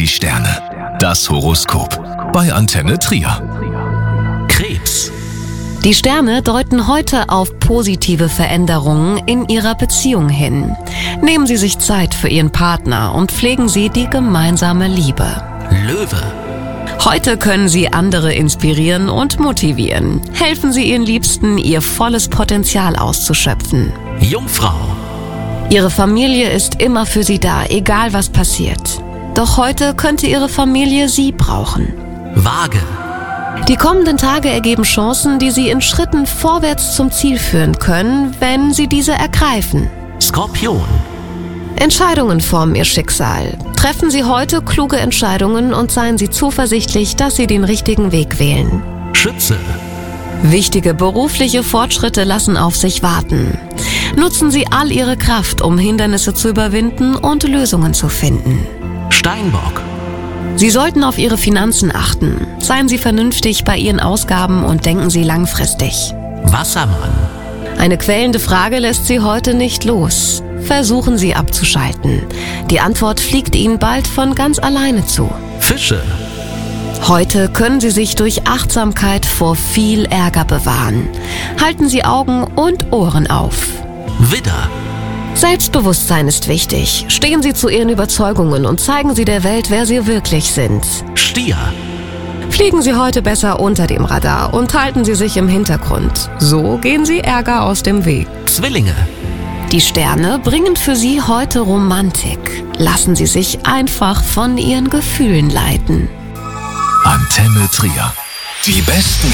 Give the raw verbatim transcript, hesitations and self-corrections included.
die Sterne. Das Horoskop bei Antenne Trier. Krebs. Die Sterne deuten heute auf positive Veränderungen in Ihrer Beziehung hin. Nehmen Sie sich Zeit für Ihren Partner und pflegen Sie die gemeinsame Liebe. Löwe. Heute können Sie andere inspirieren und motivieren. Helfen Sie Ihren Liebsten, ihr volles Potenzial auszuschöpfen. Jungfrau. Ihre Familie ist immer für Sie da, egal was passiert. Doch heute könnte Ihre Familie Sie brauchen. Waage. Die kommenden Tage ergeben Chancen, die Sie in Schritten vorwärts zum Ziel führen können, wenn Sie diese ergreifen. Skorpion. Entscheidungen formen Ihr Schicksal. Treffen Sie heute kluge Entscheidungen und seien Sie zuversichtlich, dass Sie den richtigen Weg wählen. Schütze. Wichtige berufliche Fortschritte lassen auf sich warten. Nutzen Sie all Ihre Kraft, um Hindernisse zu überwinden und Lösungen zu finden. Steinbock. Sie sollten auf Ihre Finanzen achten. Seien Sie vernünftig bei Ihren Ausgaben und denken Sie langfristig. Wassermann. Eine quälende Frage lässt Sie heute nicht los. Versuchen Sie abzuschalten. Die Antwort fliegt Ihnen bald von ganz alleine zu. Fische. Heute können Sie sich durch Achtsamkeit vor viel Ärger bewahren. Halten Sie Augen und Ohren auf. Widder. Selbstbewusstsein ist wichtig. Stehen Sie zu Ihren Überzeugungen und zeigen Sie der Welt, wer Sie wirklich sind. Stier. Fliegen Sie heute besser unter dem Radar und halten Sie sich im Hintergrund. So gehen Sie Ärger aus dem Weg. Zwillinge. Die Sterne bringen für Sie heute Romantik. Lassen Sie sich einfach von Ihren Gefühlen leiten. Antenne Trier. Die besten